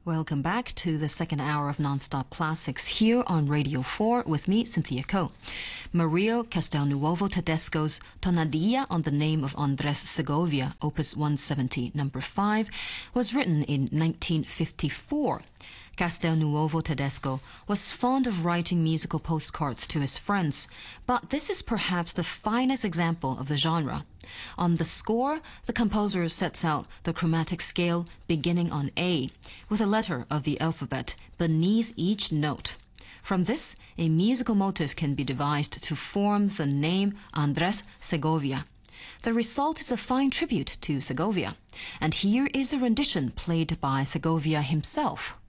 Welcome back to the second hour of Nonstop Classics here on Radio 4 with me, Cynthia Ko. Mario Castelnuovo Tedesco's Tonadilla on the Name of Andres Segovia, Opus 170, number 5, was written in 1954. Castelnuovo Tedesco was fond of writing musical postcards to his friends, but this is perhaps the finest example of the genre. On the score, the composer sets out the chromatic scale beginning on A, with a letter of the alphabet beneath each note. From this, a musical motive can be devised to form the name Andres Segovia. The result is a fine tribute to Segovia, and here is a rendition played by Segovia himself.